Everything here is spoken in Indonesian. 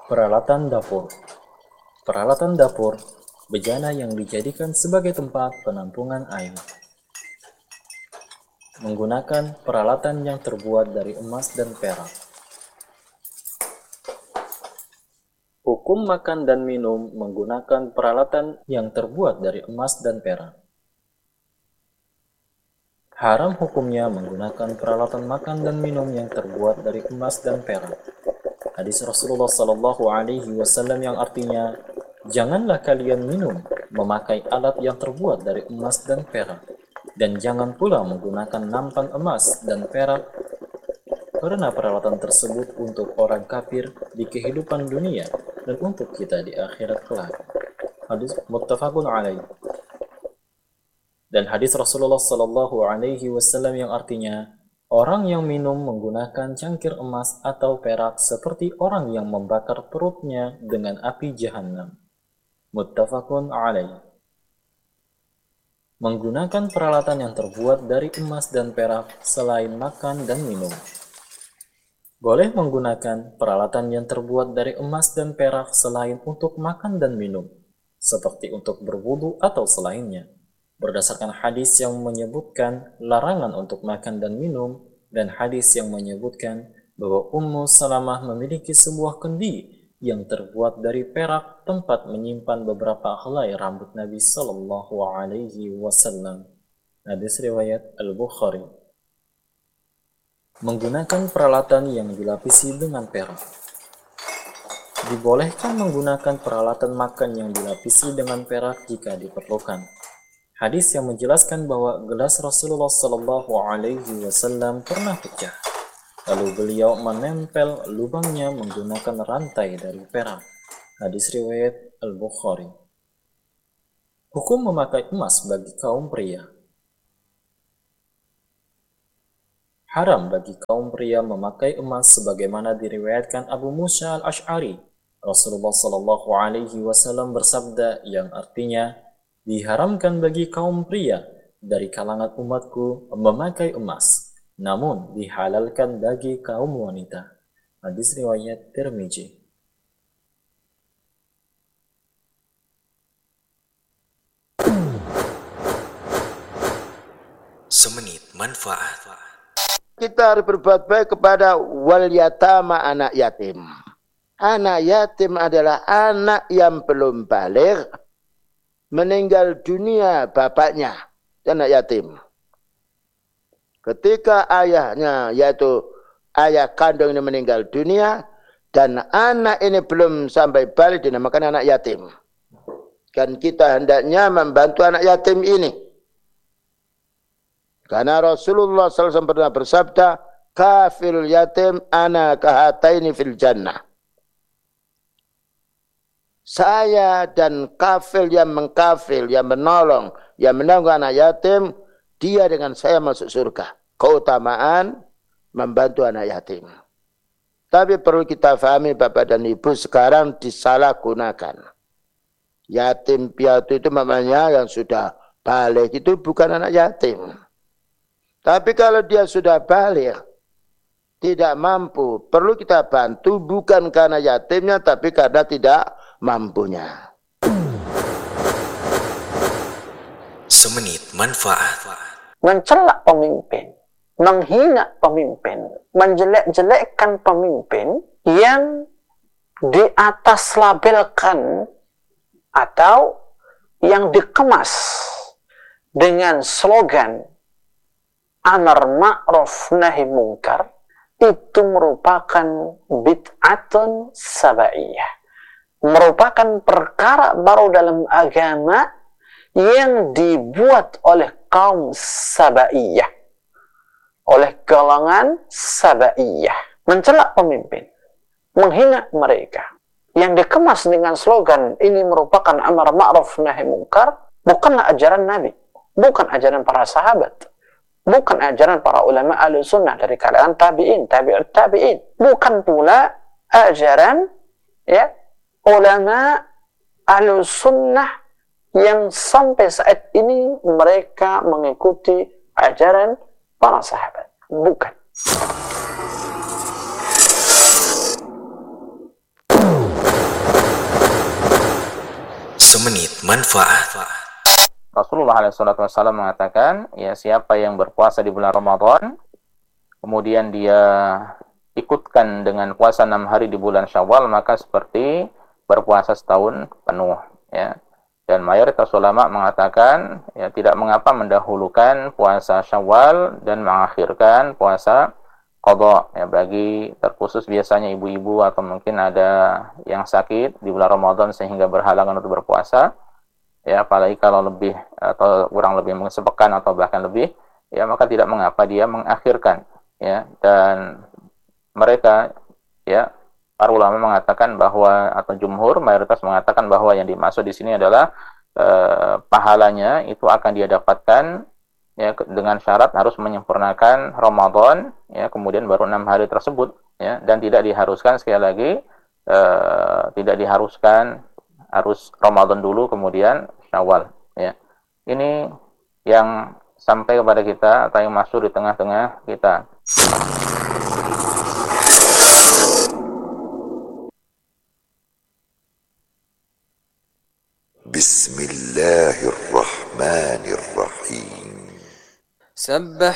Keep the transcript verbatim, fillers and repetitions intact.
Peralatan dapur. Peralatan dapur, bejana yang dijadikan sebagai tempat penampungan air. Menggunakan peralatan yang terbuat dari emas dan perak. Hukum makan dan minum menggunakan peralatan yang terbuat dari emas dan perak. Haram hukumnya menggunakan peralatan makan dan minum yang terbuat dari emas dan perak. Hadis Rasulullah Sallallahu Alaihi Wasallam yang artinya, janganlah kalian minum memakai alat yang terbuat dari emas dan perak, dan jangan pula menggunakan nampan emas dan perak, karena peralatan tersebut untuk orang kafir di kehidupan dunia dan untuk kita di akhirat kelak. Hadis muttafaqun alaih. Dan hadis Rasulullah Sallallahu Alaihi Wasallam yang artinya, orang yang minum menggunakan cangkir emas atau perak seperti orang yang membakar perutnya dengan api jahanam. Muttafaqun alaih. Menggunakan peralatan yang terbuat dari emas dan perak selain makan dan minum. Boleh menggunakan peralatan yang terbuat dari emas dan perak selain untuk makan dan minum, seperti untuk berwudu atau selainnya, berdasarkan hadis yang menyebutkan larangan untuk makan dan minum, dan hadis yang menyebutkan bahwa Ummu Salamah memiliki sebuah kendi yang terbuat dari perak tempat menyimpan beberapa helai rambut Nabi Sallallahu Alaihi Wasallam. Hadis riwayat Al-Bukhari. Menggunakan peralatan yang dilapisi dengan perak. Dibolehkan menggunakan peralatan makan yang dilapisi dengan perak jika diperlukan. Hadis yang menjelaskan bahwa gelas Rasulullah Sallallahu Alaihi Wasallam pernah pecah, lalu beliau menempel lubangnya menggunakan rantai dari perak. Hadis riwayat Al-Bukhari. Hukum memakai emas bagi kaum pria. Haram bagi kaum pria memakai emas sebagaimana diriwayatkan Abu Musa Al-Ash'ari. Rasulullah Sallallahu Alaihi Wasallam bersabda yang artinya, diharamkan bagi kaum pria dari kalangan umatku memakai emas, namun dihalalkan bagi kaum wanita. Hadis riwayat Tirmizi. Semenit manfaat. Kita harus berbuat baik kepada wal yatama, anak yatim. Anak yatim adalah anak yang belum baligh, meninggal dunia bapaknya, anak yatim. Ketika ayahnya, yaitu ayah kandung ini meninggal dunia, dan anak ini belum sampai balik, dinamakan anak yatim. Dan kita hendaknya membantu anak yatim ini. Karena Rasulullah shallallahu alaihi wasallam pernah bersabda, kafirul yatim ana kahataini fil jannah. Saya dan kafil yang mengkafil, yang menolong, yang menanggung anak yatim, dia dengan saya masuk surga. Keutamaan membantu anak yatim. Tapi perlu kita fahami Bapak dan Ibu, sekarang disalahgunakan. Yatim piatu itu namanya yang sudah balik, itu bukan anak yatim. Tapi kalau dia sudah balik, tidak mampu, perlu kita bantu bukan karena yatimnya, tapi karena tidak mampunya. Semenit manfaat. Mencela pemimpin, menghina pemimpin, menjelek-jelekkan pemimpin yang di atas labelkan atau yang dikemas dengan slogan amar ma'ruf nahi mungkar, itu merupakan bid'atun sabaiyah. Merupakan perkara baru dalam agama yang dibuat oleh kaum sabaiyah, oleh golongan sabaiyah. Mencela pemimpin, menghina mereka, yang dikemas dengan slogan ini merupakan amar ma'ruf nahi mungkar, bukanlah ajaran Nabi, bukan ajaran para sahabat, bukan ajaran para ulama ahli sunnah dari kalangan tabi'in, tabi'ut tabi'in. Bukan pula ajaran ya ulama ahli sunnah yang sampai saat ini mereka mengikuti ajaran para sahabat. Bukan. Semenit manfaat. Rasulullah shallallahu alaihi wasallam mengatakan, ya siapa yang berpuasa di bulan Ramadan, kemudian dia ikutkan dengan puasa enam hari di bulan Syawal, maka seperti berpuasa setahun penuh. Ya. Dan mayoritas ulama mengatakan, ya tidak mengapa mendahulukan puasa Syawal dan mengakhirkan puasa qadha. Ya, bagi terkhusus biasanya ibu-ibu atau mungkin ada yang sakit di bulan Ramadan sehingga berhalangan untuk berpuasa. Ya, apalagi kalau lebih atau kurang lebih sepekan atau bahkan lebih, ya maka tidak mengapa dia mengakhirkan, ya. Dan mereka, ya, para ulama mengatakan bahwa atau jumhur mayoritas mengatakan bahwa yang dimaksud di sini adalah eh, pahalanya itu akan dia dapatkan, ya, dengan syarat harus menyempurnakan Ramadan, ya, kemudian baru enam hari tersebut, ya, dan tidak diharuskan, sekali lagi eh, tidak diharuskan harus Ramadan dulu kemudian Syawal, ya. Ini yang sampai kepada kita atau yang masuk di tengah-tengah kita. Bismillahirrahmanirrahim. سبح